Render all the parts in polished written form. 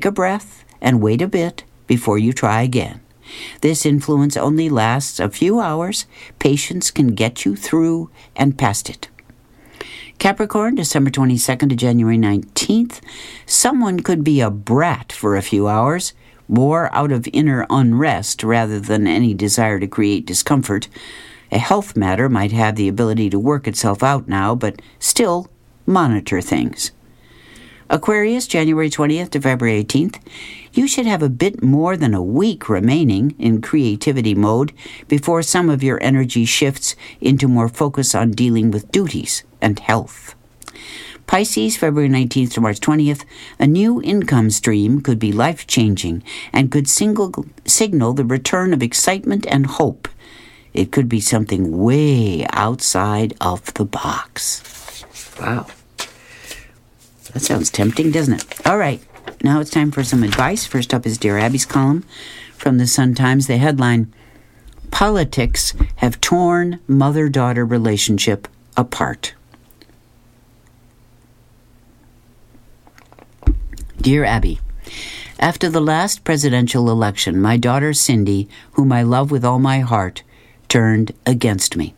Take a breath and wait a bit before you try again. This influence only lasts a few hours. Patience can get you through and past it. Capricorn, December 22nd to January 19th. Someone could be a brat for a few hours, more out of inner unrest rather than any desire to create discomfort. A health matter might have the ability to work itself out now, but still monitor things. Aquarius, January 20th to February 18th. You should have a bit more than a week remaining in creativity mode before some of your energy shifts into more focus on dealing with duties and health. Pisces, February 19th to March 20th. A new income stream could be life-changing and could signal the return of excitement and hope. It could be something way outside of the box. Wow. That sounds tempting, doesn't it? All right, now it's time for some advice. First up is Dear Abby's column from the Sun-Times. The headline, Politics Have Torn Mother-Daughter Relationship Apart. Dear Abby, after the last presidential election, my daughter Cindy, whom I love with all my heart, turned against me.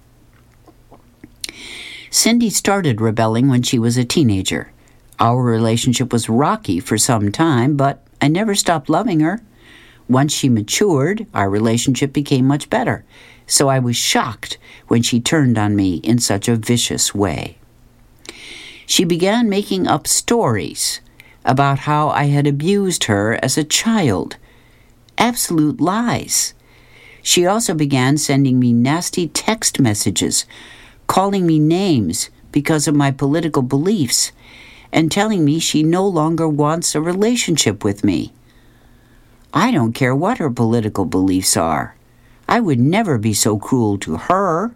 Cindy started rebelling when she was a teenager. Our relationship was rocky for some time, but I never stopped loving her. Once she matured, our relationship became much better, so I was shocked when she turned on me in such a vicious way. She began making up stories about how I had abused her as a child. Absolute lies. She also began sending me nasty text messages, calling me names because of my political beliefs, and telling me she no longer wants a relationship with me. I don't care what her political beliefs are. I would never be so cruel to her.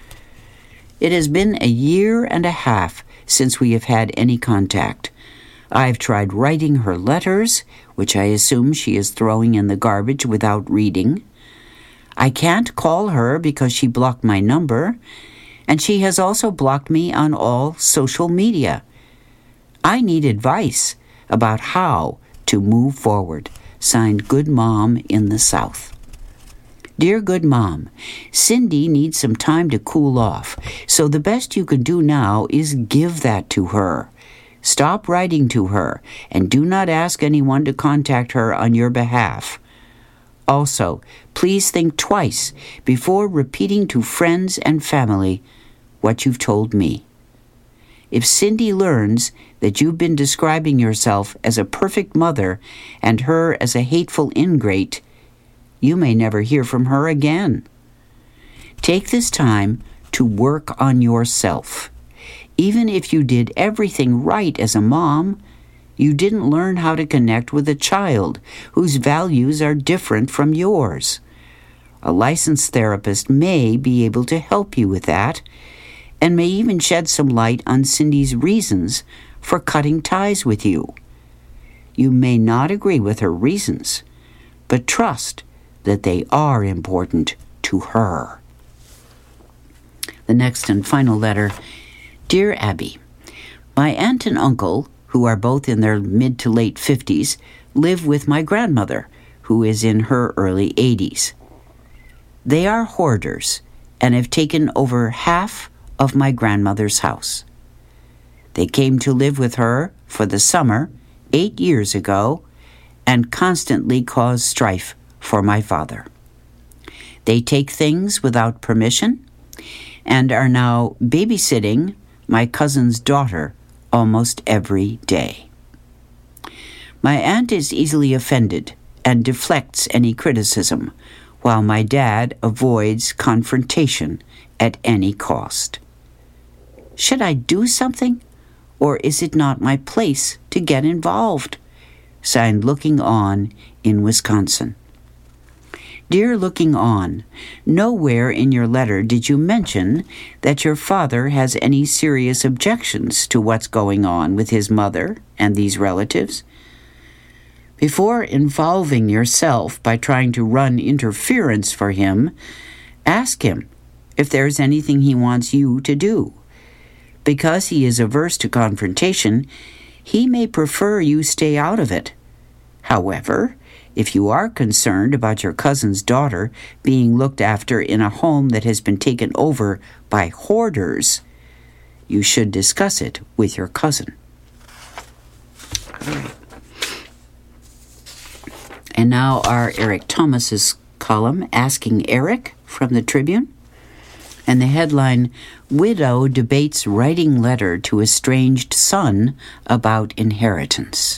It has been a year and a half since we have had any contact. I've tried writing her letters, which I assume she is throwing in the garbage without reading. I can't call her because she blocked my number, and she has also blocked me on all social media. I need advice about how to move forward. Signed, Good Mom in the South. Dear Good Mom, Cindy needs some time to cool off, so the best you can do now is give that to her. Stop writing to her, and do not ask anyone to contact her on your behalf. Also, please think twice before repeating to friends and family what you've told me. If Cindy learns that you've been describing yourself as a perfect mother and her as a hateful ingrate, you may never hear from her again. Take this time to work on yourself. Even if you did everything right as a mom, you didn't learn how to connect with a child whose values are different from yours. A licensed therapist may be able to help you with that, and may even shed some light on Cindy's reasons for cutting ties with you. You may not agree with her reasons, but trust that they are important to her. The next and final letter. Dear Abby, my aunt and uncle, who are both in their mid to late 50s, live with my grandmother, who is in her early 80s. They are hoarders and have taken over half of my grandmother's house. They came to live with her for the summer 8 years ago and constantly cause strife for my father. They take things without permission and are now babysitting my cousin's daughter almost every day. My aunt is easily offended and deflects any criticism, while my dad avoids confrontation at any cost. Should I do something, or is it not my place to get involved? Signed, Looking On in Wisconsin. Dear Looking On, nowhere in your letter did you mention that your father has any serious objections to what's going on with his mother and these relatives. Before involving yourself by trying to run interference for him, ask him if there's anything he wants you to do. Because he is averse to confrontation, he may prefer you stay out of it. However, if you are concerned about your cousin's daughter being looked after in a home that has been taken over by hoarders, you should discuss it with your cousin. All right. And now our Eric Thomas's column, Asking Eric, from the Tribune. And the headline, Widow Debates Writing Letter to Estranged Son About Inheritance.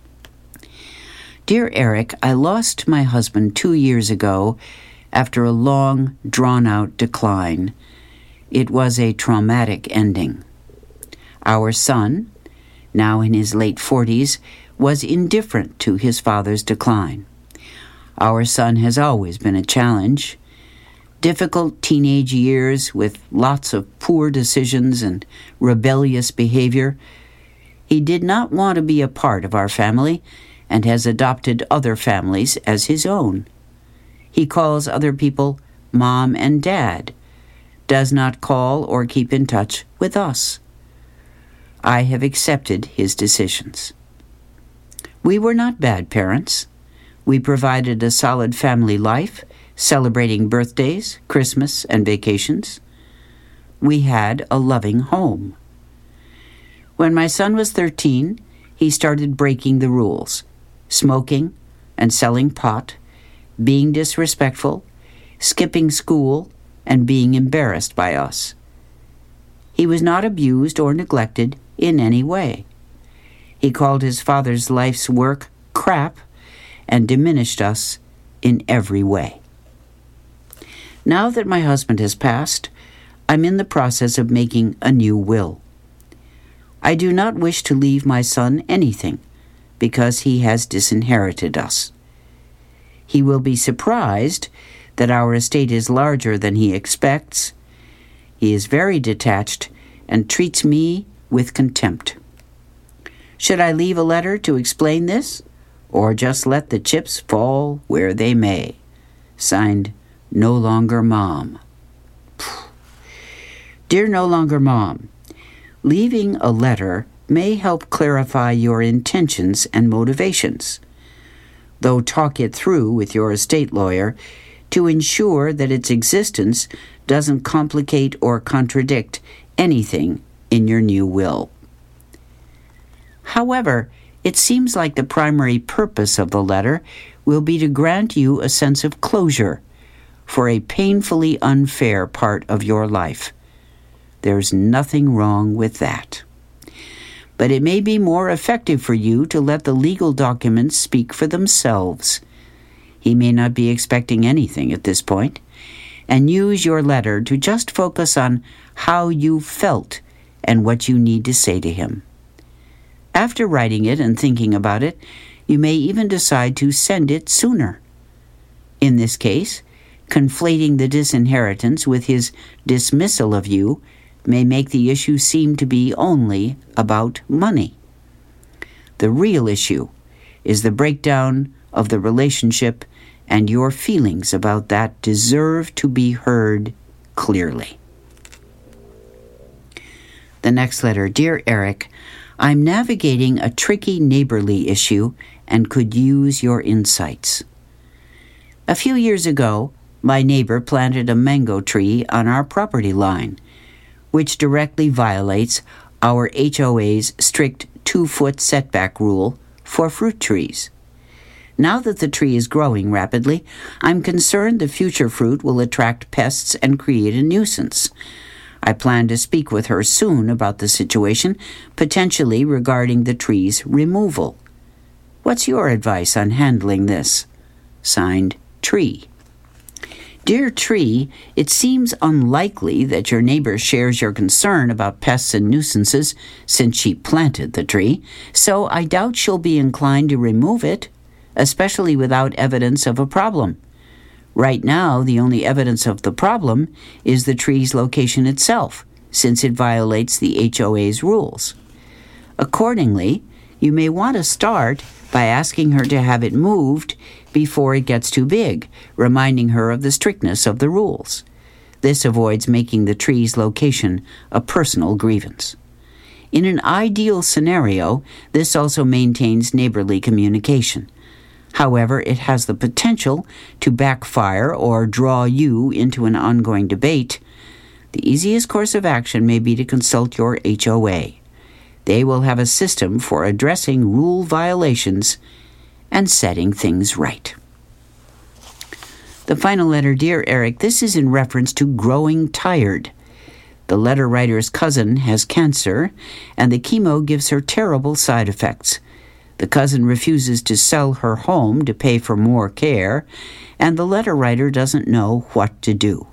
Dear Eric, I lost my husband 2 years ago after a long, drawn-out decline. It was a traumatic ending. Our son, now in his late 40s, was indifferent to his father's decline. Our son has always been a challenge. Difficult teenage years with lots of poor decisions and rebellious behavior. He did not want to be a part of our family and has adopted other families as his own. He calls other people Mom and Dad, does not call or keep in touch with us. I have accepted his decisions. We were not bad parents. We provided a solid family life, celebrating birthdays, Christmas, and vacations. We had a loving home. When my son was 13, he started breaking the rules, smoking and selling pot, being disrespectful, skipping school, and being embarrassed by us. He was not abused or neglected in any way. He called his father's life's work crap and diminished us in every way. Now that my husband has passed, I'm in the process of making a new will. I do not wish to leave my son anything because he has disinherited us. He will be surprised that our estate is larger than he expects. He is very detached and treats me with contempt. Should I leave a letter to explain this, or just let the chips fall where they may? Signed, No Longer Mom. Dear No Longer Mom, leaving a letter may help clarify your intentions and motivations, though talk it through with your estate lawyer to ensure that its existence doesn't complicate or contradict anything in your new will. However, it seems like the primary purpose of the letter will be to grant you a sense of closure for a painfully unfair part of your life. There's nothing wrong with that. But it may be more effective for you to let the legal documents speak for themselves. He may not be expecting anything at this point, and use your letter to just focus on how you felt and what you need to say to him. After writing it and thinking about it, you may even decide to send it sooner. In this case, conflating the disinheritance with his dismissal of you may make the issue seem to be only about money. The real issue is the breakdown of the relationship, and your feelings about that deserve to be heard clearly. The next letter. Dear Eric, I'm navigating a tricky neighborly issue and could use your insights. A few years ago, my neighbor planted a mango tree on our property line, which directly violates our HOA's strict 2-foot setback rule for fruit trees. Now that the tree is growing rapidly, I'm concerned the future fruit will attract pests and create a nuisance. I plan to speak with her soon about the situation, potentially regarding the tree's removal. What's your advice on handling this? Signed, Tree. Dear Tree, it seems unlikely that your neighbor shares your concern about pests and nuisances since she planted the tree, so I doubt she'll be inclined to remove it, especially without evidence of a problem. Right now, the only evidence of the problem is the tree's location itself, since it violates the HOA's rules. Accordingly, you may want to start by asking her to have it moved before it gets too big, reminding her of the strictness of the rules. This avoids making the tree's location a personal grievance. In an ideal scenario, this also maintains neighborly communication. However, it has the potential to backfire or draw you into an ongoing debate. The easiest course of action may be to consult your HOA. They will have a system for addressing rule violations and setting things right. The final letter, Dear Eric, this is in reference to growing tired. The letter writer's cousin has cancer, and the chemo gives her terrible side effects. The cousin refuses to sell her home to pay for more care, and the letter writer doesn't know what to do.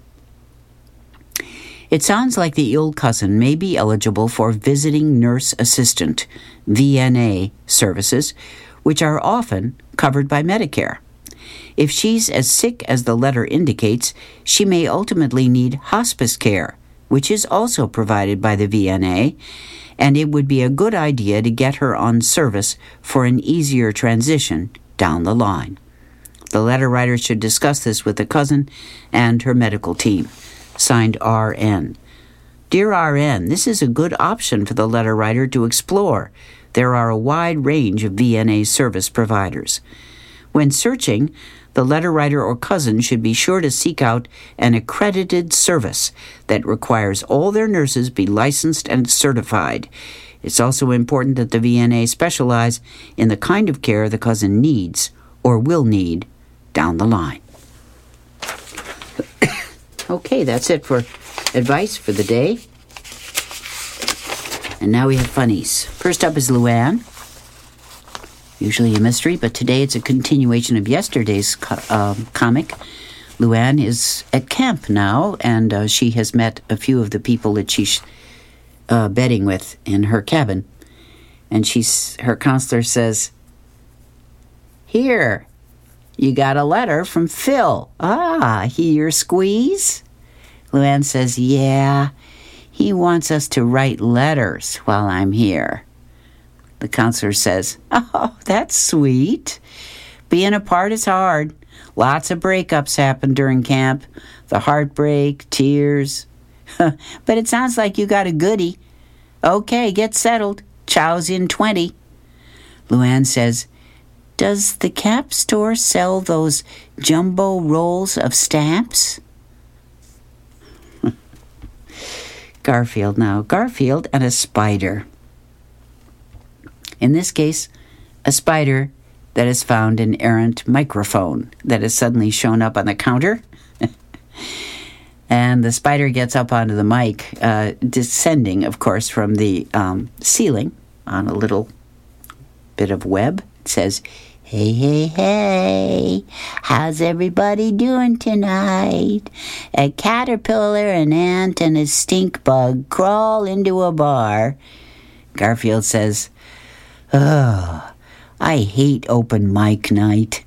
It sounds like the ill cousin may be eligible for visiting nurse assistant, VNA, services, which are often covered by Medicare. If she's as sick as the letter indicates, she may ultimately need hospice care, which is also provided by the VNA, and it would be a good idea to get her on service for an easier transition down the line. The letter writer should discuss this with the cousin and her medical team. Signed, RN. Dear RN, this is a good option for the letter writer to explore. There are a wide range of VNA service providers. When searching, the letter writer or cousin should be sure to seek out an accredited service that requires all their nurses be licensed and certified. It's also important that the VNA specialize in the kind of care the cousin needs or will need down the line. Okay, that's it for advice for the day. And now we have funnies. First up is Luann. Usually a mystery, but today it's a continuation of yesterday's comic. Luann is at camp now, and she has met a few of the people that she's bedding with in her cabin. And her counselor says, "Here, you got a letter from Phil. He your squeeze?" Luann says, "Yeah, he wants us to write letters while I'm here." The counselor says, "Oh, that's sweet. Being apart is hard. Lots of breakups happen during camp. The heartbreak, tears. But it sounds like you got a goodie. Okay, get settled. Chow's in 20. Luann says, "Does the camp store sell those jumbo rolls of stamps?" Garfield now. Garfield and a spider. In this case, a spider that has found an errant microphone that has suddenly shown up on the counter. And the spider gets up onto the mic, descending, of course, from the ceiling on a little bit of web. It says, "Hey, hey, hey, how's everybody doing tonight? A caterpillar, an ant, and a stink bug crawl into a bar." Garfield says, "Oh, I hate open mic night."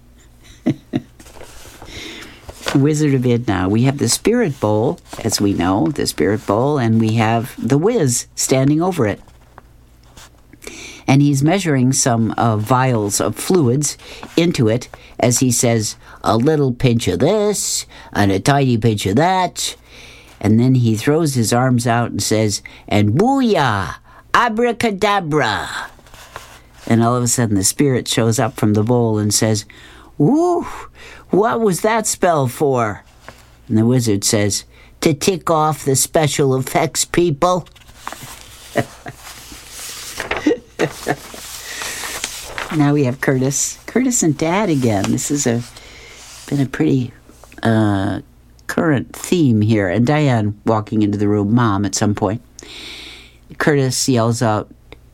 Wizard of Id now. We have the spirit bowl, as we know, the spirit bowl, and we have the Wiz standing over it. And he's measuring some vials of fluids into it as he says, "A little pinch of this and a tiny pinch of that." And then he throws his arms out and says, "And booyah, abracadabra." And all of a sudden the spirit shows up from the bowl and says, "Woo, what was that spell for?" And the wizard says, "To tick off the special effects people." Now we have Curtis. Curtis and Dad again. This has been a pretty current theme here. And Diane walking into the room, Mom, at some point. Curtis yells out,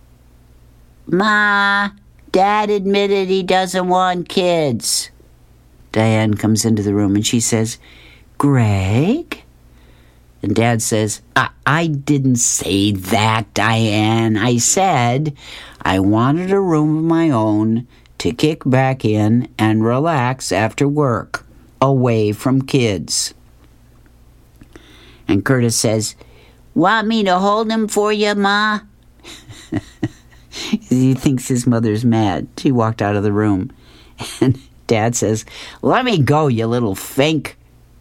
"Ma, Dad admitted he doesn't want kids." Diane comes into the room and she says, "Greg?" And Dad says, I didn't say that, Diane. I said I wanted a room of my own to kick back in and relax after work, away from kids." And Curtis says, "Want me to hold him for you, Ma?" He thinks his mother's mad. She walked out of the room. And Dad says, "Let me go, you little fink."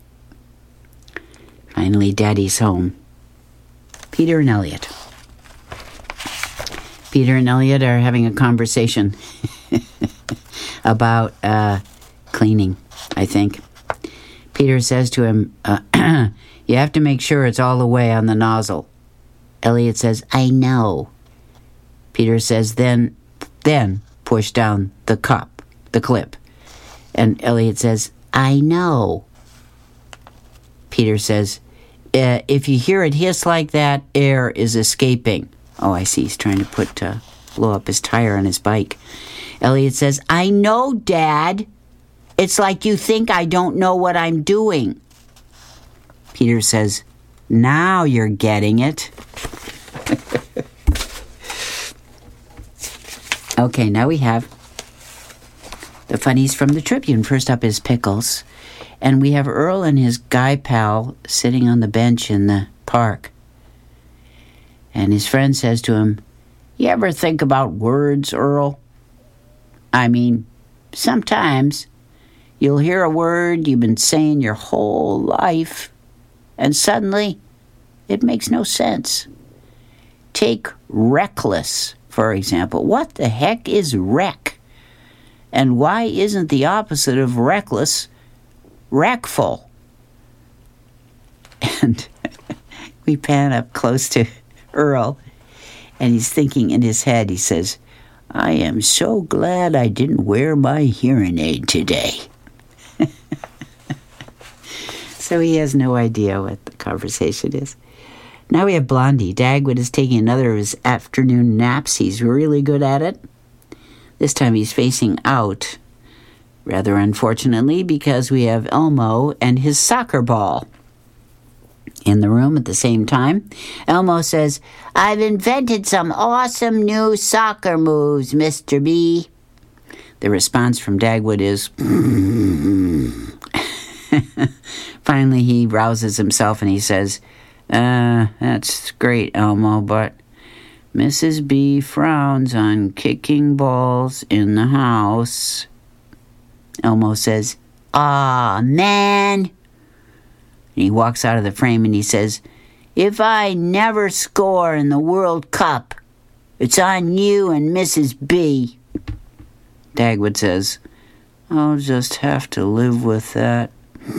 Finally, Daddy's home. Peter and Elliot. Peter and Elliot are having a conversation about cleaning, I think. Peter says to him, you have to make sure it's all the way on the nozzle. Elliot says, I know. Peter says, then push down the clip. And Elliot says, I know. Peter says, if you hear it hiss like that, air is escaping. Oh, I see. He's trying to blow up his tire on his bike. Elliot says, I know, Dad. It's like you think I don't know what I'm doing. Peter says, now you're getting it. Okay, now we have the funnies from the Tribune. First up is Pickles. And we have Earl and his guy pal sitting on the bench in the park. And his friend says to him, you ever think about words, Earl? I mean, sometimes you'll hear a word you've been saying your whole life, and suddenly it makes no sense. Take reckless, for example. What the heck is wreck? And why isn't the opposite of reckless wreckful? And we pan up close to Earl, and he's thinking in his head, he says, I am so glad I didn't wear my hearing aid today. So he has no idea what the conversation is. Now we have Blondie. Dagwood is taking another of his afternoon naps. He's really good at it. This time he's facing out, rather unfortunately, because we have Elmo and his soccer ball in the room at the same time. Elmo says, I've invented some awesome new soccer moves, Mr. B. The response from Dagwood is, Finally, he rouses himself and he says, that's great, Elmo, but Mrs. B frowns on kicking balls in the house. Elmo says, aw, man. And he walks out of the frame and he says, if I never score in the World Cup, it's on you and Mrs. B. Dagwood says, I'll just have to live with that.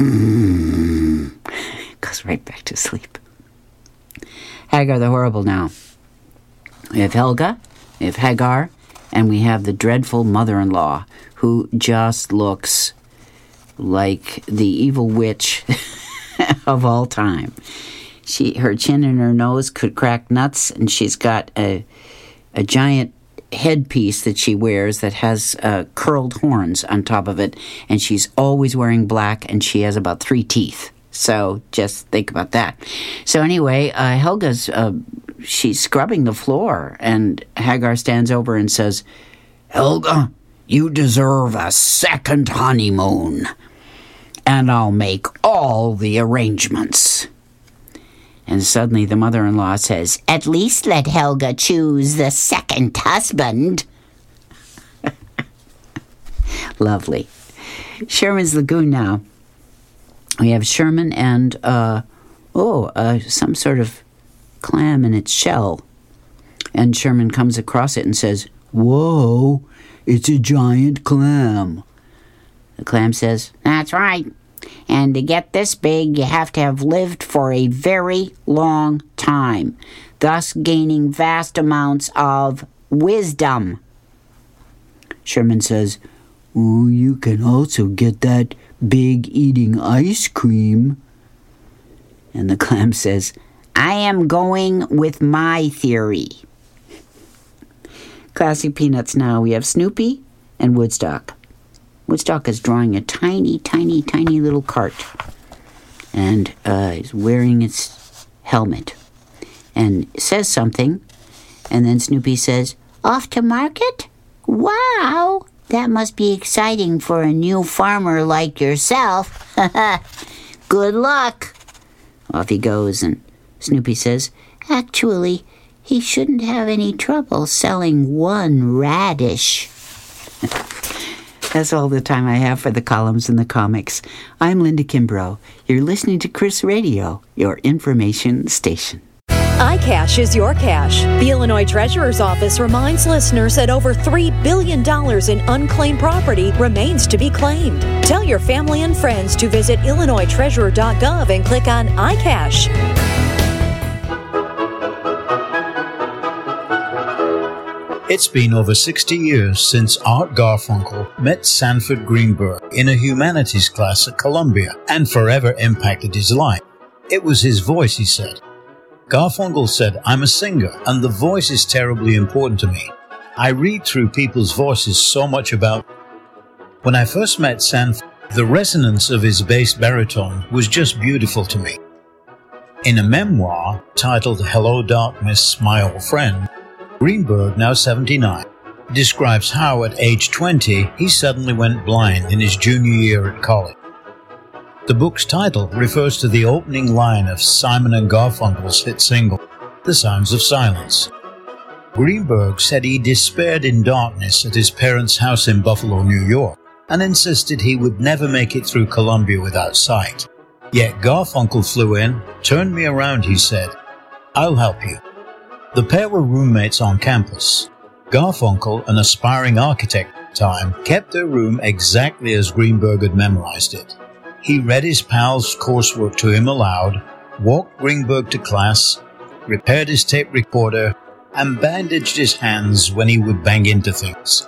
Goes right back to sleep. Hagar the Horrible now. We have Helga, we have Hagar, and we have the dreadful mother-in-law who just looks like the evil witch of all time. Her chin and her nose could crack nuts, and she's got a giant headpiece that she wears that has curled horns on top of it, and she's always wearing black, and she has about 3 teeth. So just think about that. So anyway, Helga's, she's scrubbing the floor, and Hagar stands over and says, Helga, you deserve a second honeymoon, and I'll make all the arrangements. And suddenly the mother-in-law says, at least let Helga choose the second husband. Lovely. Sherman's Lagoon now. We have Sherman and, some sort of clam in its shell. And Sherman comes across it and says, whoa, it's a giant clam. The clam says, that's right. And to get this big, you have to have lived for a very long time, thus gaining vast amounts of wisdom. Sherman says, oh, you can also get that big eating ice cream. And the clam says, I am going with my theory. Classic Peanuts now. We have Snoopy and Woodstock. Woodstock is drawing a tiny, tiny, tiny little cart. And is wearing its helmet. And says something. And then Snoopy says, off to market? Wow! That must be exciting for a new farmer like yourself. Good luck. Off he goes, and Snoopy says, actually, he shouldn't have any trouble selling one radish. That's all the time I have for the columns and the comics. I'm Linda Kimbrough. You're listening to Chris Radio, your information station. iCash is your cash. The Illinois Treasurer's Office reminds listeners that over $3 billion in unclaimed property remains to be claimed. Tell your family and friends to visit IllinoisTreasurer.gov and click on iCash. It's been over 60 years since Art Garfunkel met Sanford Greenberg in a humanities class at Columbia and forever impacted his life. It was his voice, he said. Garfunkel said, "I'm a singer, and the voice is terribly important to me. I read through people's voices so much about..." When I first met Sanford, the resonance of his bass baritone was just beautiful to me. In a memoir titled Hello Darkness, My Old Friend, Greenberg, now 79, describes how at age 20 he suddenly went blind in his junior year at college. The book's title refers to the opening line of Simon and Garfunkel's hit single, The Sounds of Silence. Greenberg said he despaired in darkness at his parents' house in Buffalo, New York, and insisted he would never make it through Columbia without sight. Yet Garfunkel flew in, turned me around, he said. "I'll help you." The pair were roommates on campus. Garfunkel, an aspiring architect at the time, kept their room exactly as Greenberg had memorized it. He read his pal's coursework to him aloud, walked Greenberg to class, repaired his tape recorder, and bandaged his hands when he would bang into things.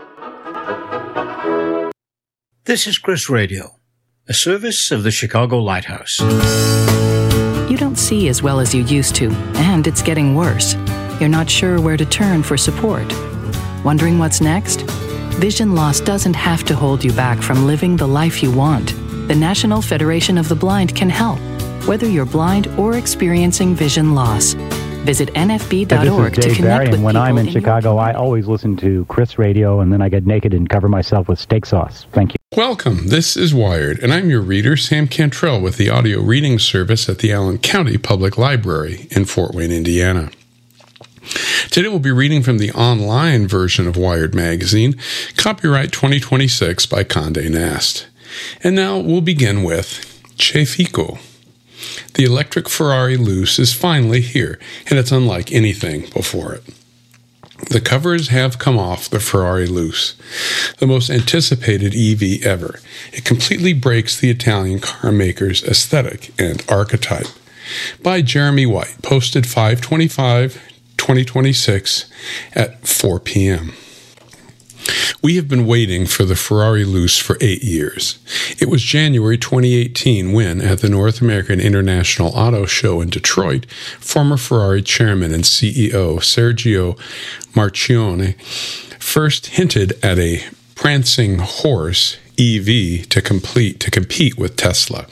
This is Chris Radio, a service of the Chicago Lighthouse. You don't see as well as you used to, and it's getting worse. You're not sure where to turn for support. Wondering what's next? Vision loss doesn't have to hold you back from living the life you want. The National Federation of the Blind can help, whether you're blind or experiencing vision loss. Visit nfb.org This is to Dave connect Barry, with and when people I'm in Chicago, I always listen to Chris Radio, and then I get naked and cover myself with steak sauce. Thank you. Welcome. This is Wired, and I'm your reader, Sam Cantrell, with the audio reading service at the Allen County Public Library in Fort Wayne, Indiana. Today we'll be reading from the online version of Wired Magazine, copyright 2026 by Condé Nast. And now we'll begin with Che Fico. The electric Ferrari Luce is finally here, and it's unlike anything before it. The covers have come off the Ferrari Luce, the most anticipated EV ever. It completely breaks the Italian car maker's aesthetic and archetype. By Jeremy White, posted 5/25/2026 at 4 p.m. We have been waiting for the Ferrari Luce for 8 years. It was January 2018 when, at the North American International Auto Show in Detroit, former Ferrari chairman and CEO Sergio Marchionne first hinted at a prancing horse EV to compete with Tesla.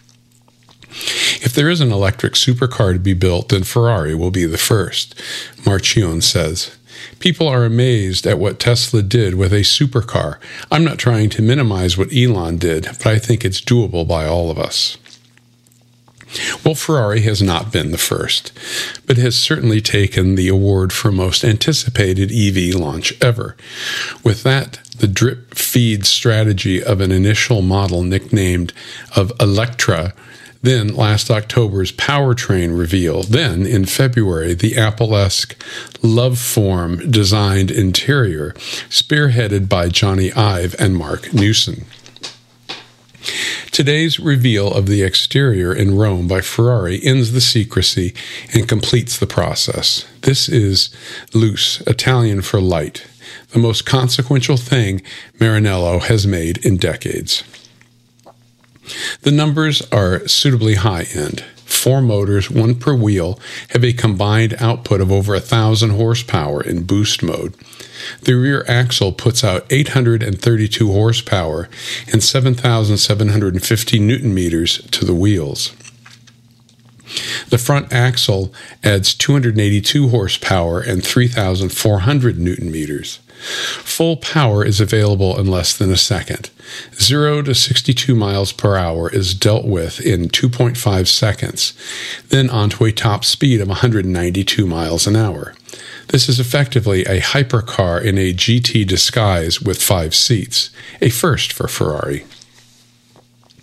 If there is an electric supercar to be built, then Ferrari will be the first, Marchionne says. People are amazed at what Tesla did with a supercar. I'm not trying to minimize what Elon did, but I think it's doable by all of us. Well, Ferrari has not been the first, but has certainly taken the award for most anticipated EV launch ever. With that, the drip feed strategy of an initial model nicknamed of Electra, then last October's powertrain reveal, then in February the Apple-esque Love Form designed interior, spearheaded by Johnny Ive and Mark Newson. Today's reveal of the exterior in Rome by Ferrari ends the secrecy and completes the process. This is Luce, Italian for light, the most consequential thing Maranello has made in decades. The numbers are suitably high-end. 4 motors, 1 per wheel, have a combined output of over 1,000 horsepower in boost mode. The rear axle puts out 832 horsepower and 7,750 newton-meters to the wheels. The front axle adds 282 horsepower and 3,400 newton-meters. Full power is available in less than a second. 0 to 62 miles per hour is dealt with in 2.5 seconds, then onto a top speed of 192 miles an hour. This is effectively a hypercar in a GT disguise with 5 seats, a first for Ferrari.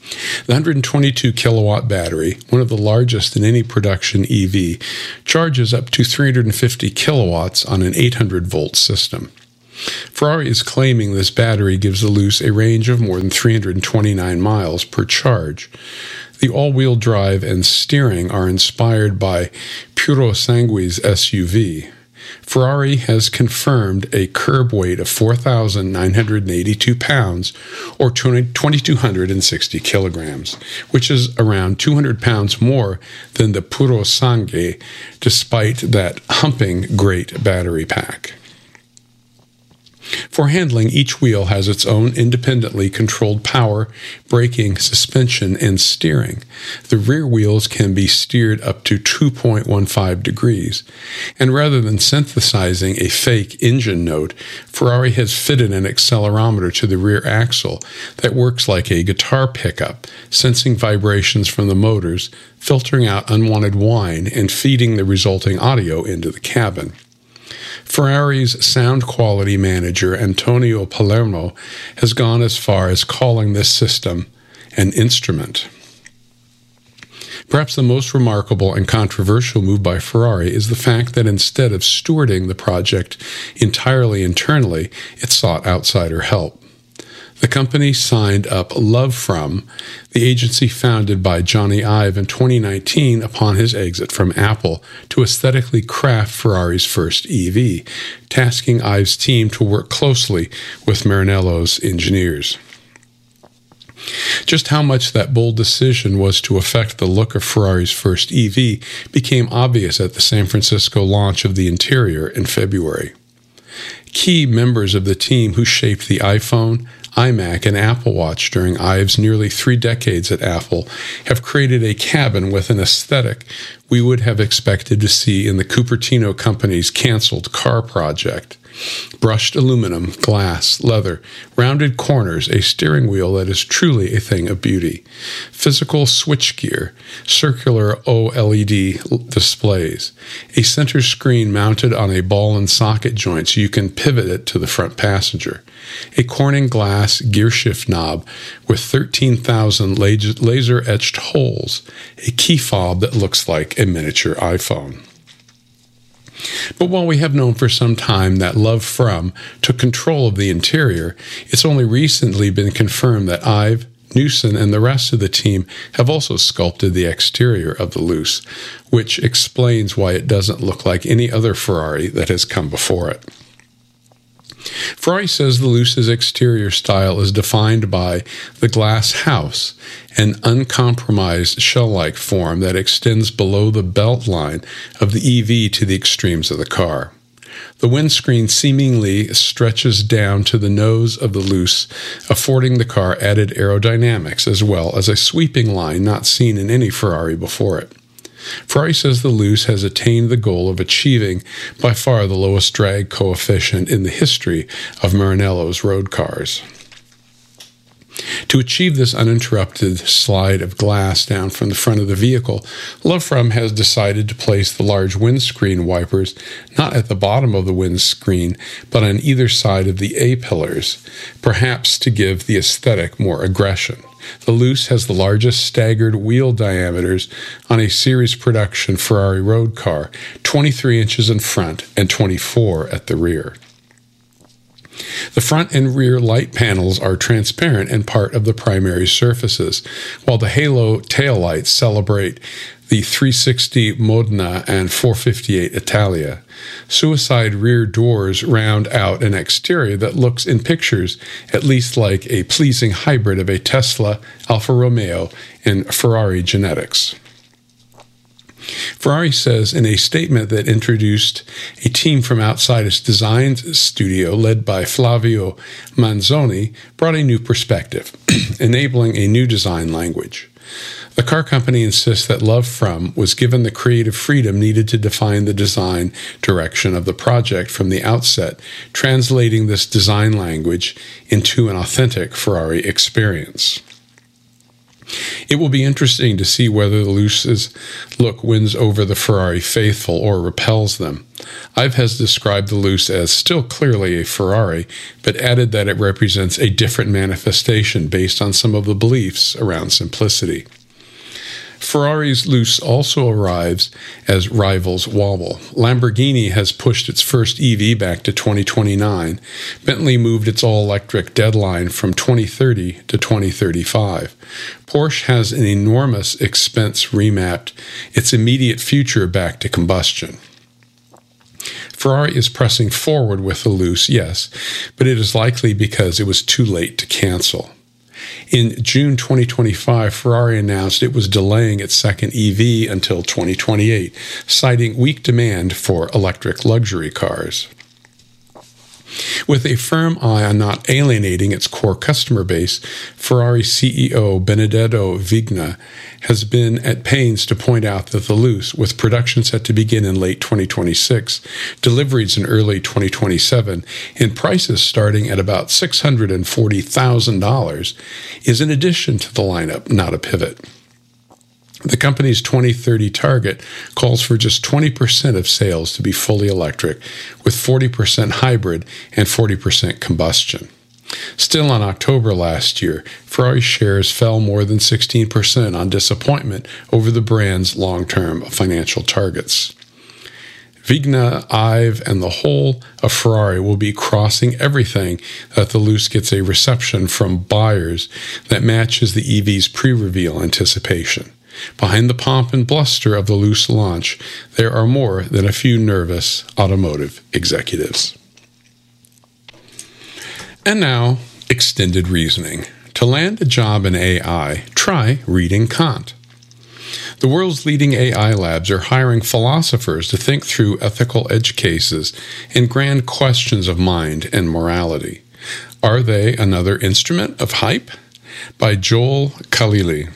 The 122 kilowatt battery, one of the largest in any production EV, charges up to 350 kilowatts on an 800-volt system. Ferrari is claiming this battery gives the Luce a range of more than 329 miles per charge. The all-wheel drive and steering are inspired by Purosangui's SUV. Ferrari has confirmed a curb weight of 4,982 pounds, or 2,260 kilograms, which is around 200 pounds more than the Purosangue, despite that humping great battery pack. For handling, each wheel has its own independently controlled power, braking, suspension, and steering. The rear wheels can be steered up to 2.15 degrees. And rather than synthesizing a fake engine note, Ferrari has fitted an accelerometer to the rear axle that works like a guitar pickup, sensing vibrations from the motors, filtering out unwanted whine, and feeding the resulting audio into the cabin. Ferrari's sound quality manager, Antonio Palermo, has gone as far as calling this system an instrument. Perhaps the most remarkable and controversial move by Ferrari is the fact that instead of stewarding the project entirely internally, it sought outsider help. The company signed up Love From, the agency founded by Johnny Ive in 2019 upon his exit from Apple, to aesthetically craft Ferrari's first EV, tasking Ive's team to work closely with Maranello's engineers. Just how much that bold decision was to affect the look of Ferrari's first EV became obvious at the San Francisco launch of the interior in February. Key members of the team who shaped the iPhone, iMac, and Apple Watch during Ive's nearly 3 decades at Apple have created a cabin with an aesthetic we would have expected to see in the Cupertino Company's canceled car project. Brushed aluminum, glass, leather, rounded corners, a steering wheel that is truly a thing of beauty, physical switchgear, circular OLED displays, a center screen mounted on a ball and socket joint so you can pivot it to the front passenger, a Corning glass gearshift knob with 13,000 laser-etched holes, a key fob that looks like a miniature iPhone. But while we have known for some time that Love From took control of the interior, it's only recently been confirmed that Ive, Newson, and the rest of the team have also sculpted the exterior of the Luce, which explains why it doesn't look like any other Ferrari that has come before it. Ferrari says the Luce's exterior style is defined by the glass house, an uncompromised shell-like form that extends below the belt line of the EV to the extremes of the car. The windscreen seemingly stretches down to the nose of the Luce, affording the car added aerodynamics as well as a sweeping line not seen in any Ferrari before it. Ferrari says the Luce has attained the goal of achieving by far the lowest drag coefficient in the history of Maranello's road cars. To achieve this uninterrupted slide of glass down from the front of the vehicle, Love From has decided to place the large windscreen wipers not at the bottom of the windscreen, but on either side of the A-pillars, perhaps to give the aesthetic more aggression. The Luce has the largest staggered wheel diameters on a series production Ferrari road car, 23 inches in front and 24 at the rear. The front and rear light panels are transparent and part of the primary surfaces, while the halo taillights celebrate the 360 Modena and 458 Italia. Suicide rear doors round out an exterior that looks in pictures at least like a pleasing hybrid of a Tesla, Alfa Romeo, and Ferrari genetics. Ferrari says in a statement that introduced a team from outside its design studio led by Flavio Manzoni brought a new perspective, enabling a new design language. The car company insists that Love From was given the creative freedom needed to define the design direction of the project from the outset, translating this design language into an authentic Ferrari experience. It will be interesting to see whether the Luce's look wins over the Ferrari faithful or repels them. Ive has described the Luce as still clearly a Ferrari, but added that it represents a different manifestation based on some of the beliefs around simplicity. Ferrari's Luce also arrives as rivals wobble. Lamborghini has pushed its first EV back to 2029. Bentley moved its all-electric deadline from 2030 to 2035. Porsche has an enormous expense remapped its immediate future back to combustion. Ferrari is pressing forward with the Luce, yes, but it is likely because it was too late to cancel. In June 2025, Ferrari announced it was delaying its second EV until 2028, citing weak demand for electric luxury cars. With a firm eye on not alienating its core customer base, Ferrari CEO Benedetto Vigna has been at pains to point out that the Luce, with production set to begin in late 2026, deliveries in early 2027, and prices starting at about $640,000, is an addition to the lineup, not a pivot. The company's 2030 target calls for just 20% of sales to be fully electric, with 40% hybrid and 40% combustion. Still, in October last year, Ferrari shares fell more than 16% on disappointment over the brand's long-term financial targets. Vigna, Ive, and the whole of Ferrari will be crossing everything that the Luce gets a reception from buyers that matches the EV's pre-reveal anticipation. Behind the pomp and bluster of the Luce launch, there are more than a few nervous automotive executives. And now, extended reasoning. To land a job in AI, try reading Kant. The world's leading AI labs are hiring philosophers to think through ethical edge cases and grand questions of mind and morality. Are they another instrument of hype? By Joel Khalili.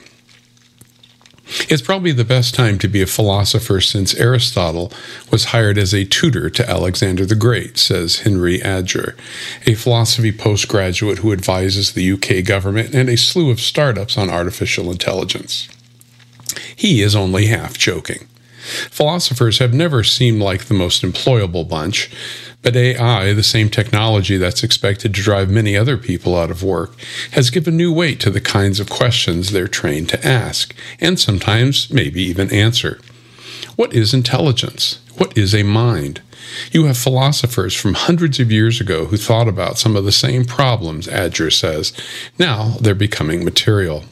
It's probably the best time to be a philosopher since Aristotle was hired as a tutor to Alexander the Great, says Henry Adger, a philosophy postgraduate who advises the UK government and a slew of startups on artificial intelligence. He is only half joking. Philosophers have never seemed like the most employable bunch, but AI, the same technology that's expected to drive many other people out of work, has given new weight to the kinds of questions they're trained to ask, and sometimes maybe even answer. What is intelligence? What is a mind? You have philosophers from hundreds of years ago who thought about some of the same problems, Adger says. Now they're becoming material.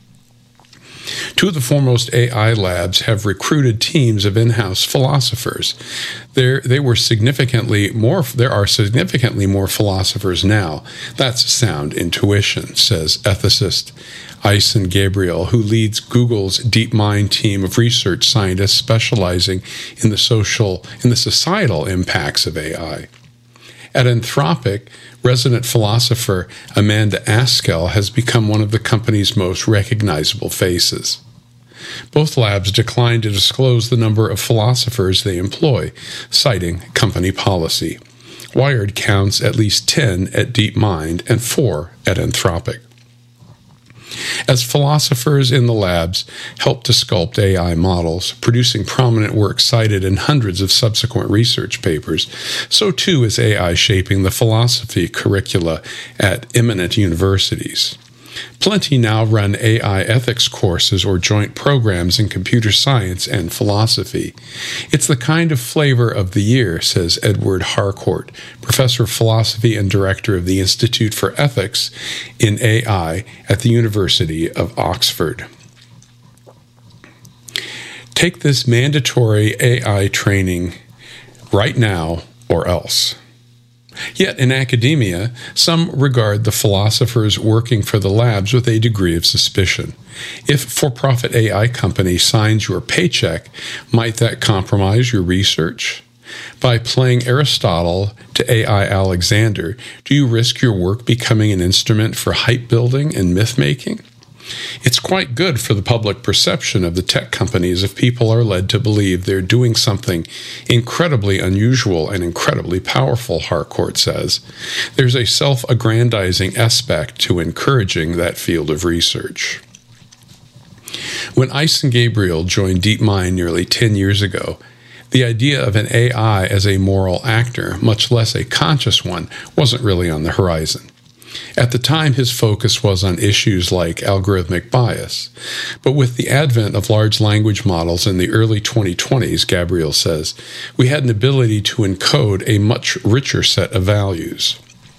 Two of the foremost AI labs have recruited teams of in-house philosophers. There are significantly more philosophers now. That's sound intuition, says ethicist Aysen Gabriel, who leads Google's DeepMind team of research scientists specializing in the societal impacts of AI. At Anthropic, resident philosopher Amanda Askell has become one of the company's most recognizable faces. Both labs declined to disclose the number of philosophers they employ, citing company policy. Wired counts at least 10 at DeepMind and 4 at Anthropic. As philosophers in the labs help to sculpt AI models, producing prominent work cited in hundreds of subsequent research papers, so too is AI shaping the philosophy curricula at eminent universities. Plenty now run AI ethics courses or joint programs in computer science and philosophy. It's the kind of flavor of the year, says Edward Harcourt, professor of philosophy and director of the Institute for Ethics in AI at the University of Oxford. Take this mandatory AI training right now or else. Yet in academia, some regard the philosophers working for the labs with a degree of suspicion. If a for-profit AI company signs your paycheck, might that compromise your research? By playing Aristotle to AI Alexander, do you risk your work becoming an instrument for hype building and myth-making? It's quite good for the public perception of the tech companies if people are led to believe they're doing something incredibly unusual and incredibly powerful, Harcourt says. There's a self-aggrandizing aspect to encouraging that field of research. When Aysen Gabriel joined DeepMind nearly 10 years ago, The idea of an AI as a moral actor, much less a conscious one, wasn't really on the horizon. At the time, his focus was on issues like algorithmic bias. But with the advent of large language models in the early 2020s, Gabriel says, we had an ability to encode a much richer set of values.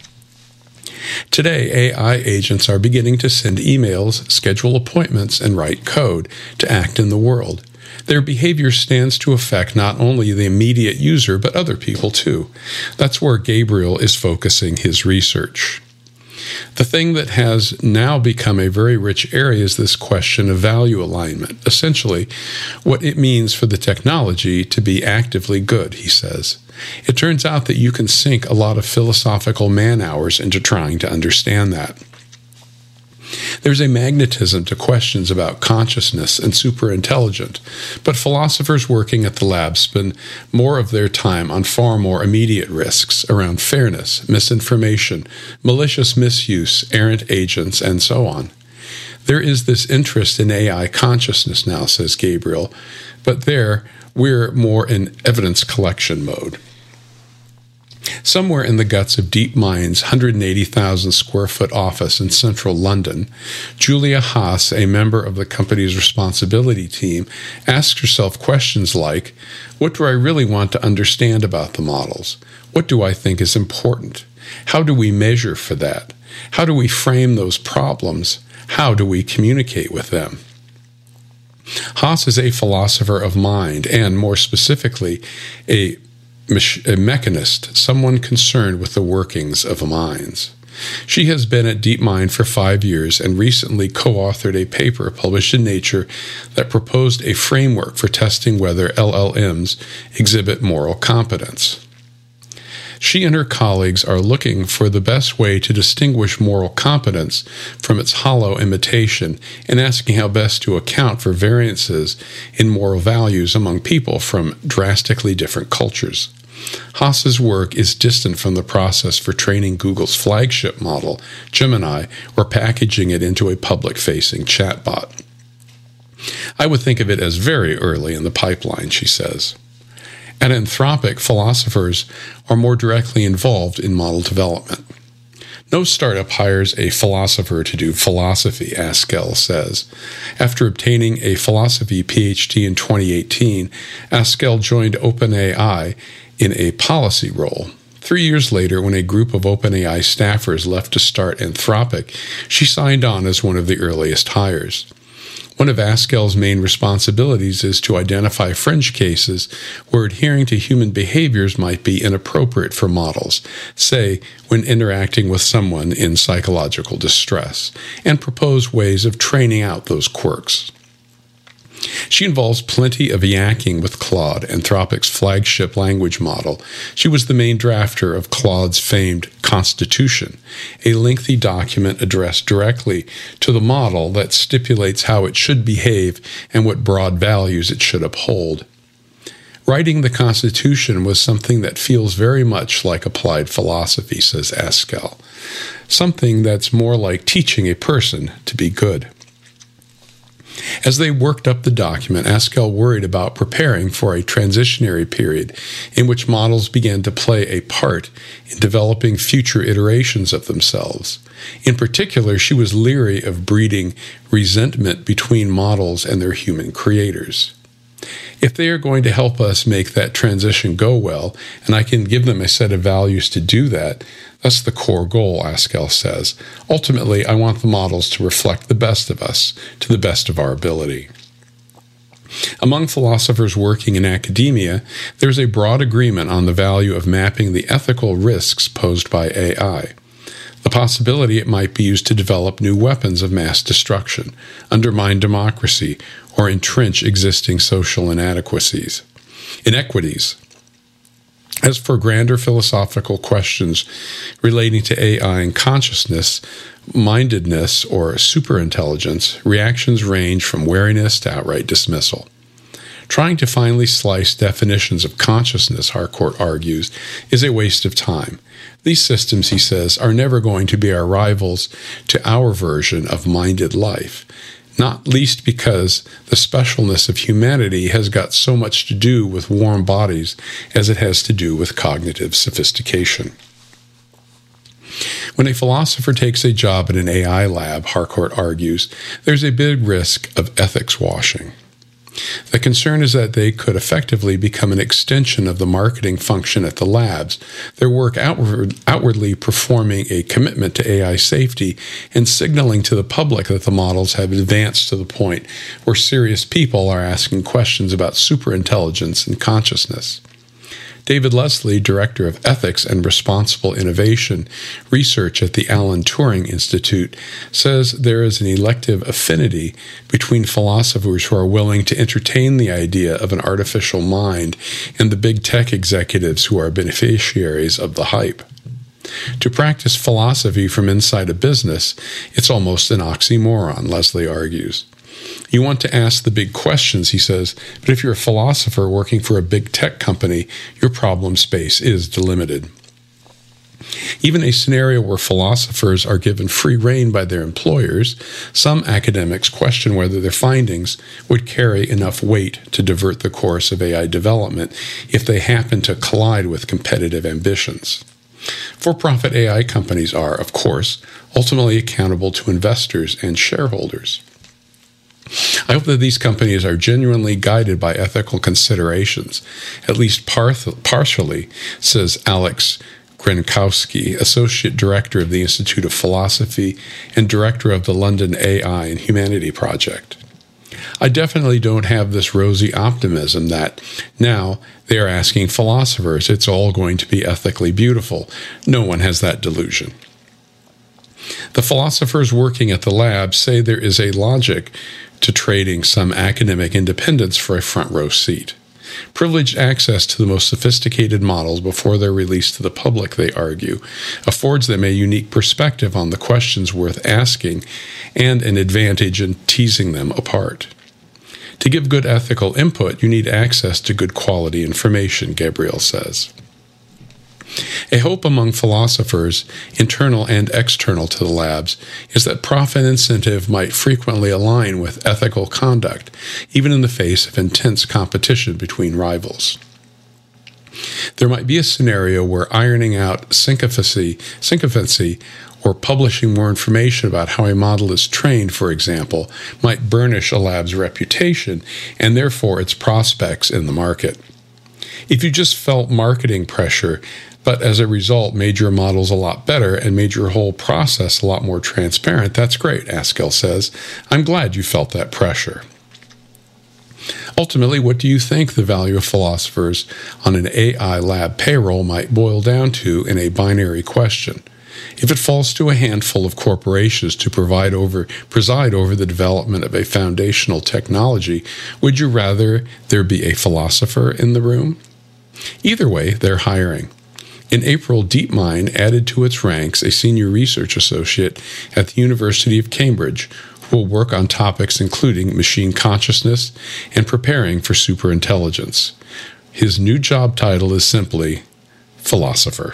Today, AI agents are beginning to send emails, schedule appointments, and write code to act in the world. Their behavior stands to affect not only the immediate user, but other people too. That's where Gabriel is focusing his research. The thing that has now become a very rich area is this question of value alignment, essentially what it means for the technology to be actively good, he says. It turns out that you can sink a lot of philosophical man-hours into trying to understand that. There's a magnetism to questions about consciousness and superintelligent, but philosophers working at the lab spend more of their time on far more immediate risks around fairness, misinformation, malicious misuse, errant agents, and so on. There is this interest in AI consciousness now, says Gabriel, but there we're more in evidence collection mode. Somewhere in the guts of DeepMind's 180,000 square foot office in central London, Julia Haas, a member of the company's responsibility team, asks herself questions like, what do I really want to understand about the models? What do I think is important? How do we measure for that? How do we frame those problems? How do we communicate with them? Haas is a philosopher of mind and, more specifically, a mechanist, someone concerned with the workings of minds. She has been at DeepMind for 5 years and recently co-authored a paper published in Nature that proposed a framework for testing whether LLMs exhibit moral competence. She and her colleagues are looking for the best way to distinguish moral competence from its hollow imitation and asking how best to account for variances in moral values among people from drastically different cultures. Haas's work is distant from the process for training Google's flagship model, Gemini, or packaging it into a public-facing chatbot. I would think of it as very early in the pipeline, she says. At Anthropic, philosophers are more directly involved in model development. No startup hires a philosopher to do philosophy, Askell says. After obtaining a philosophy PhD in 2018, Askell joined OpenAI in a policy role. 3 years later, when a group of OpenAI staffers left to start Anthropic, she signed on as one of the earliest hires. One of Askell's main responsibilities is to identify fringe cases where adhering to human behaviors might be inappropriate for models, say when interacting with someone in psychological distress, and propose ways of training out those quirks. She involves plenty of yakking with Claude, Anthropic's flagship language model. She was the main drafter of Claude's famed Constitution, a lengthy document addressed directly to the model that stipulates how it should behave and what broad values it should uphold. Writing the Constitution was something that feels very much like applied philosophy, says Askell. Something that's more like teaching a person to be good. As they worked up the document, Askell worried about preparing for a transitionary period in which models began to play a part in developing future iterations of themselves. In particular, she was leery of breeding resentment between models and their human creators. If they are going to help us make that transition go well, and I can give them a set of values to do that, that's the core goal, Askell says. Ultimately, I want the models to reflect the best of us, to the best of our ability. Among philosophers working in academia, there's a broad agreement on the value of mapping the ethical risks posed by AI. The possibility it might be used to develop new weapons of mass destruction, undermine democracy, or entrench existing social inequities. As for grander philosophical questions relating to AI and consciousness, mindedness, or superintelligence, reactions range from wariness to outright dismissal. Trying to finally slice definitions of consciousness, Harcourt argues, is a waste of time. These systems, he says, are never going to be our rivals to our version of minded life. not least because the specialness of humanity has got so much to do with warm bodies as it has to do with cognitive sophistication. When a philosopher takes a job at an AI lab, Harcourt argues, there's a big risk of ethics washing. The concern is that they could effectively become an extension of the marketing function at the labs, their work outwardly performing a commitment to AI safety and signaling to the public that the models have advanced to the point where serious people are asking questions about superintelligence and consciousness. David Leslie, Director of Ethics and Responsible Innovation Research at the Alan Turing Institute, says there is an elective affinity between philosophers who are willing to entertain the idea of an artificial mind and the big tech executives who are beneficiaries of the hype. To practice philosophy from inside a business, it's almost an oxymoron, Leslie argues. You want to ask the big questions, he says, but if you're a philosopher working for a big tech company, your problem space is delimited. Even a scenario where philosophers are given free rein by their employers, some academics question whether their findings would carry enough weight to divert the course of AI development if they happen to collide with competitive ambitions. For-profit AI companies are, of course, ultimately accountable to investors and shareholders. I hope that these companies are genuinely guided by ethical considerations, at least partially, says Alex Grenkowski, Associate Director of the Institute of Philosophy and Director of the London AI and Humanity Project. I definitely don't have this rosy optimism that now they are asking philosophers it's all going to be ethically beautiful. No one has that delusion. The philosophers working at the lab say there is a logic to trading some academic independence for a front row seat. Privileged access to the most sophisticated models before they're released to the public, they argue, affords them a unique perspective on the questions worth asking and an advantage in teasing them apart. To give good ethical input, you need access to good quality information, Gabriel says. A hope among philosophers, internal and external to the labs, is that profit incentive might frequently align with ethical conduct, even in the face of intense competition between rivals. There might be a scenario where ironing out sycophancy or publishing more information about how a model is trained, for example, might burnish a lab's reputation and therefore its prospects in the market. If you just felt marketing pressure, but as a result made your models a lot better and made your whole process a lot more transparent, that's great, Askill says. I'm glad you felt that pressure. Ultimately, what do you think the value of philosophers on an AI lab payroll might boil down to in a binary question? If it falls to a handful of corporations to preside over the development of a foundational technology, would you rather there be a philosopher in the room? Either way, they're hiring. In April, DeepMind added to its ranks a senior research associate at the University of Cambridge who will work on topics including machine consciousness and preparing for superintelligence. His new job title is simply philosopher.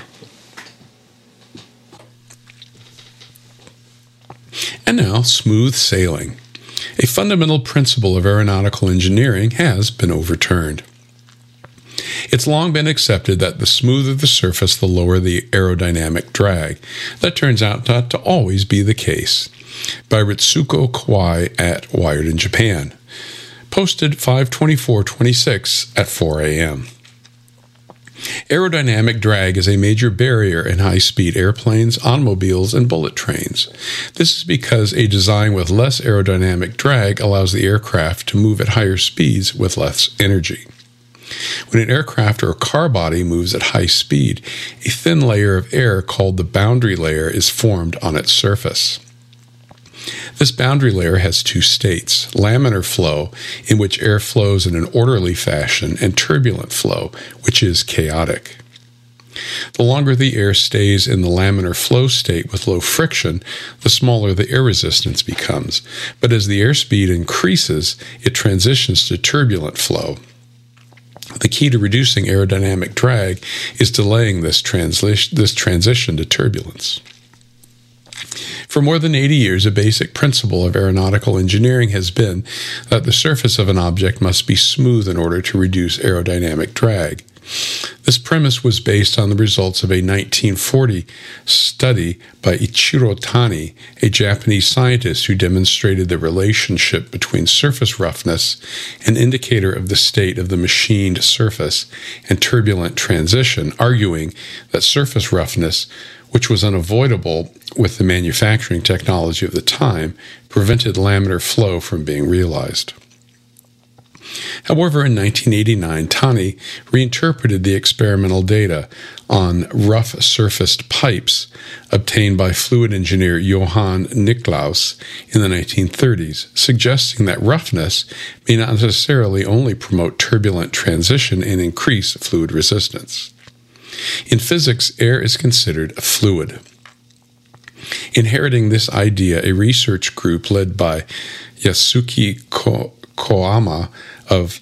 And now, smooth sailing. A fundamental principle of aeronautical engineering has been overturned. It's long been accepted that the smoother the surface, the lower the aerodynamic drag. That turns out not to always be the case. By Ritsuko Kawai at Wired in Japan. Posted 5/24/26 at 4 a.m. Aerodynamic drag is a major barrier in high-speed airplanes, automobiles, and bullet trains. This is because a design with less aerodynamic drag allows the aircraft to move at higher speeds with less energy. When an aircraft or car body moves at high speed, a thin layer of air called the boundary layer is formed on its surface. This boundary layer has two states, laminar flow, in which air flows in an orderly fashion, and turbulent flow, which is chaotic. The longer the air stays in the laminar flow state with low friction, the smaller the air resistance becomes. But as the airspeed increases, it transitions to turbulent flow. The key to reducing aerodynamic drag is delaying this transition to turbulence. For more than 80 years, a basic principle of aeronautical engineering has been that the surface of an object must be smooth in order to reduce aerodynamic drag. This premise was based on the results of a 1940 study by Ichiro Tani, a Japanese scientist who demonstrated the relationship between surface roughness, an indicator of the state of the machined surface, and turbulent transition, arguing that surface roughness, which was unavoidable with the manufacturing technology of the time, prevented laminar flow from being realized. However, in 1989, Tani reinterpreted the experimental data on rough-surfaced pipes obtained by fluid engineer Johann Nicklaus in the 1930s, suggesting that roughness may not necessarily only promote turbulent transition and increase fluid resistance. In physics, air is considered a fluid. Inheriting this idea, a research group led by Yasuki Koyama of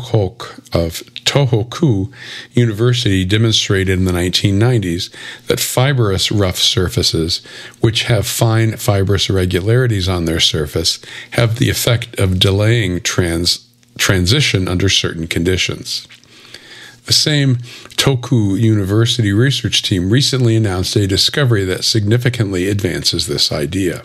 Tohoku University demonstrated in the 1990s that fibrous rough surfaces, which have fine fibrous irregularities on their surface, have the effect of delaying transition under certain conditions. The same Tohoku University research team recently announced a discovery that significantly advances this idea.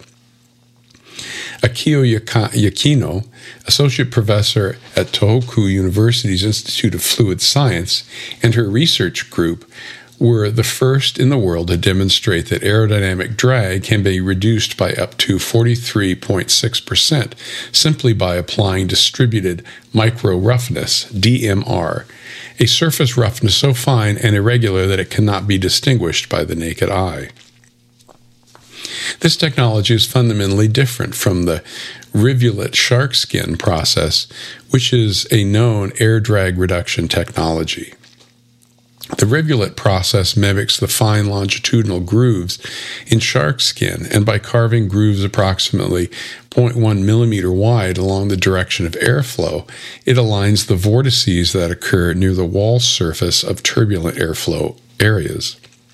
Akio Yakino, associate professor at Tohoku University's Institute of Fluid Science, and her research group were the first in the world to demonstrate that aerodynamic drag can be reduced by up to 43.6% simply by applying distributed micro-roughness, DMR, a surface roughness so fine and irregular that it cannot be distinguished by the naked eye. This technology is fundamentally different from the rivulet shark skin process, which is a known air drag reduction technology. The rivulet process mimics the fine longitudinal grooves in shark skin, and by carving grooves approximately 0.1 millimeter wide along the direction of airflow, it aligns the vortices that occur near the wall surface of turbulent airflow areas.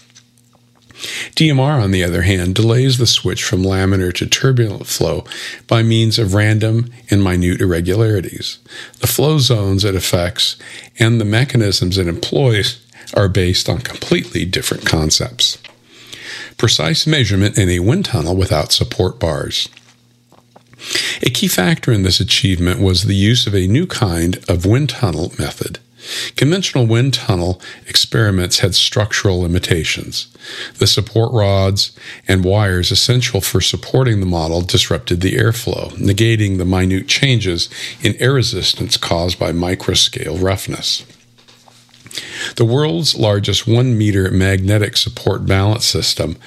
DMR, on the other hand, delays the switch from laminar to turbulent flow by means of random and minute irregularities. The flow zones it affects and the mechanisms it employs are based on completely different concepts. Precise measurement in a wind tunnel without support bars. A key factor in this achievement was the use of a new kind of wind tunnel method. Conventional wind tunnel experiments had structural limitations. The support rods and wires essential for supporting the model disrupted the airflow, negating the minute changes in air resistance caused by microscale roughness. The world's largest 1-meter magnetic support balance system,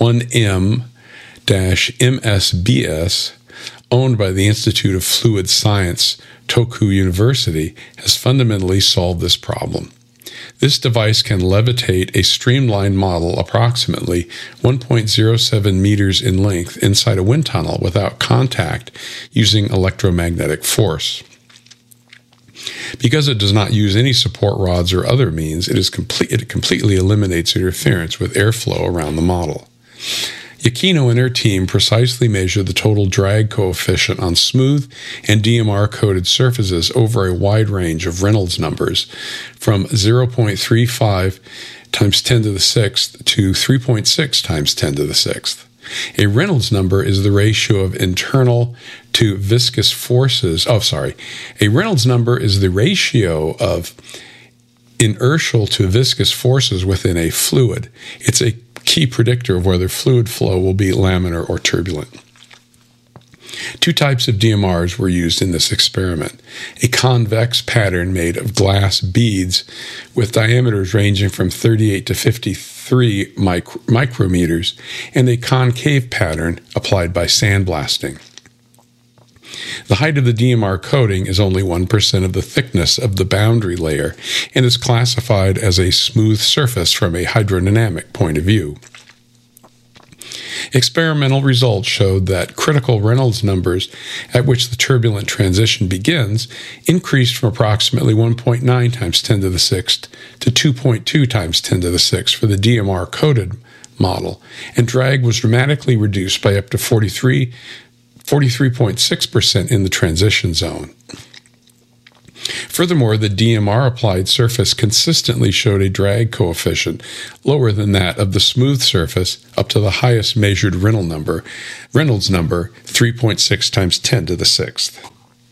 1M-MSBS, owned by the Institute of Fluid Science, Tohoku University, has fundamentally solved this problem. This device can levitate a streamlined model approximately 1.07 meters in length inside a wind tunnel without contact using electromagnetic force. Because it does not use any support rods or other means, it completely eliminates interference with airflow around the model. Yakino and her team precisely measured the total drag coefficient on smooth and DMR-coated surfaces over a wide range of Reynolds numbers, from 0.35 times 10 to the 6th to 3.6 times 10 to the 6th. A Reynolds number is the ratio of internal to viscous forces. A Reynolds number is the ratio of inertial to viscous forces within a fluid. It's a key predictor of whether fluid flow will be laminar or turbulent. Two types of DMRs were used in this experiment: a convex pattern made of glass beads with diameters ranging from 38 to 53 micrometers, and a concave pattern applied by sandblasting. The height of the DMR coating is only 1% of the thickness of the boundary layer and is classified as a smooth surface from a hydrodynamic point of view. Experimental results showed that critical Reynolds numbers at which the turbulent transition begins increased from approximately 1.9 times 10 to the 6th to 2.2 times 10 to the 6th for the DMR-coated model, and drag was dramatically reduced by up to 43.6% in the transition zone. Furthermore, the DMR applied surface consistently showed a drag coefficient lower than that of the smooth surface up to the highest measured Reynolds number, 3.6 times 10 to the 6th.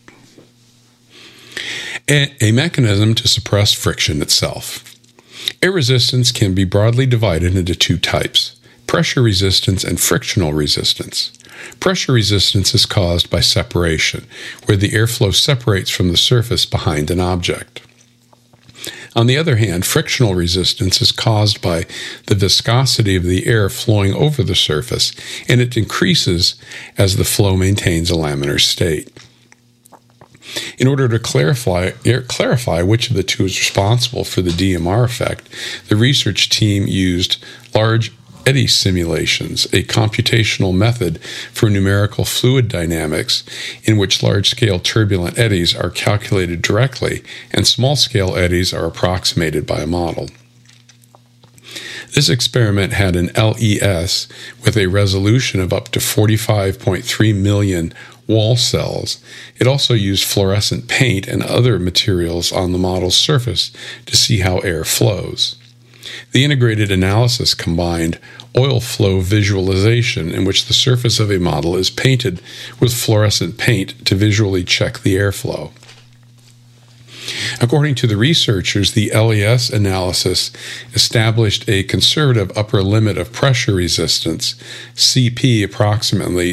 A mechanism to suppress friction itself. Air resistance can be broadly divided into two types: pressure resistance and frictional resistance. Pressure resistance is caused by separation, where the airflow separates from the surface behind an object. On the other hand, frictional resistance is caused by the viscosity of the air flowing over the surface, and it increases as the flow maintains a laminar state. In order to clarify which of the two is responsible for the DMR effect, the research team used large eddy simulations, a computational method for numerical fluid dynamics in which large-scale turbulent eddies are calculated directly and small-scale eddies are approximated by a model. This experiment had an LES with a resolution of up to 45.3 million wall cells. It also used fluorescent paint and other materials on the model's surface to see how air flows. The integrated analysis combined oil flow visualization, in which the surface of a model is painted with fluorescent paint to visually check the airflow. According to the researchers, the LES analysis established a conservative upper limit of pressure resistance, CP approximately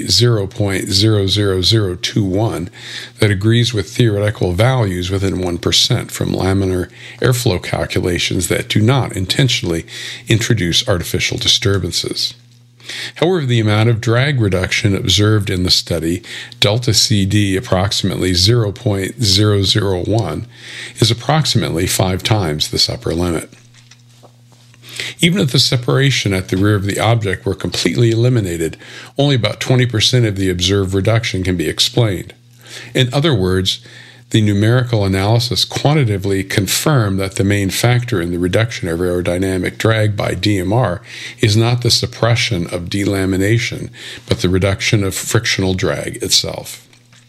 0.00021, that agrees with theoretical values within 1% from laminar airflow calculations that do not intentionally introduce artificial disturbances. However, the amount of drag reduction observed in the study, delta CD approximately 0.001, is approximately 5 times this upper limit. Even if the separation at the rear of the object were completely eliminated, only about 20% of the observed reduction can be explained. In other words, the numerical analysis quantitatively confirmed that the main factor in the reduction of aerodynamic drag by DMR is not the suppression of delamination, but the reduction of frictional drag itself.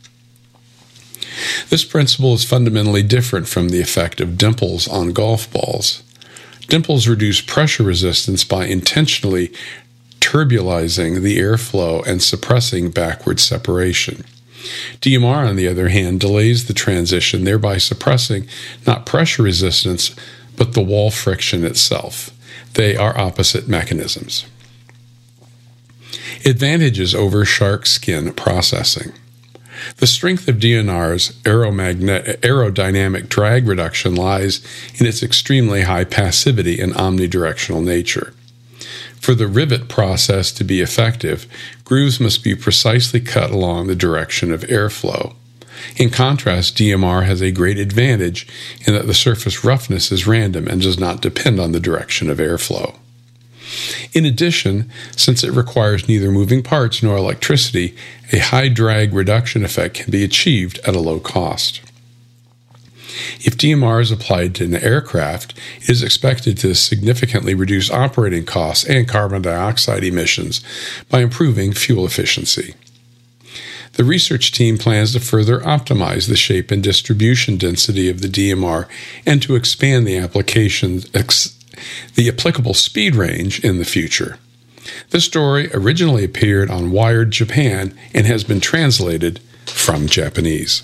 This principle is fundamentally different from the effect of dimples on golf balls. Dimples reduce pressure resistance by intentionally turbulizing the airflow and suppressing backward separation. DMR, on the other hand, delays the transition, thereby suppressing not pressure resistance, but the wall friction itself. They are opposite mechanisms. Advantages over shark skin processing. The strength of DMR's aerodynamic drag reduction lies in its extremely high passivity and omnidirectional nature. For the rivet process to be effective, grooves must be precisely cut along the direction of airflow. In contrast, DMR has a great advantage in that the surface roughness is random and does not depend on the direction of airflow. In addition, since it requires neither moving parts nor electricity, a high drag reduction effect can be achieved at a low cost. If DMR is applied to an aircraft, it is expected to significantly reduce operating costs and carbon dioxide emissions by improving fuel efficiency. The research team plans to further optimize the shape and distribution density of the DMR and to expand the applicable speed range in the future. This story originally appeared on Wired Japan and has been translated from Japanese.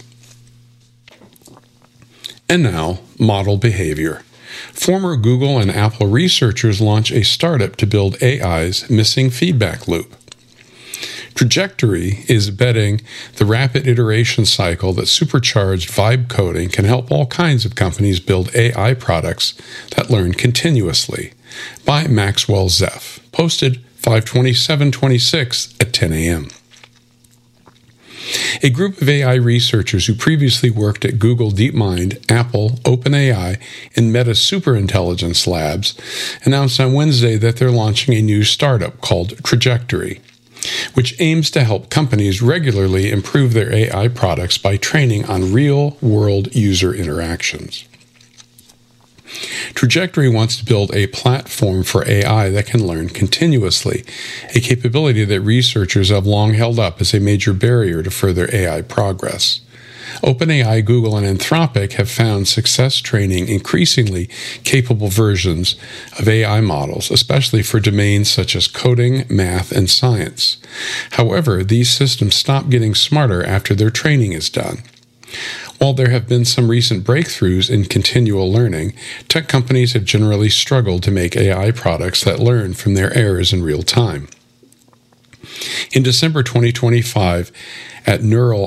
And now, model behavior. Former Google and Apple researchers launch a startup to build AI's missing feedback loop. Trajectory is betting the rapid iteration cycle that supercharged vibe coding can help all kinds of companies build AI products that learn continuously. By Maxwell Zeff. Posted 5/27/26 at 10 a.m. A group of AI researchers who previously worked at Google DeepMind, Apple, OpenAI, and Meta Superintelligence Labs announced on Wednesday that they're launching a new startup called Trajectory, which aims to help companies regularly improve their AI products by training on real-world user interactions. Trajectory wants to build a platform for AI that can learn continuously, a capability that researchers have long held up as a major barrier to further AI progress. OpenAI, Google, and Anthropic have found success training increasingly capable versions of AI models, especially for domains such as coding, math, and science. However, these systems stop getting smarter after their training is done. While there have been some recent breakthroughs in continual learning, tech companies have generally struggled to make AI products that learn from their errors in real time. In December 2025, at Neural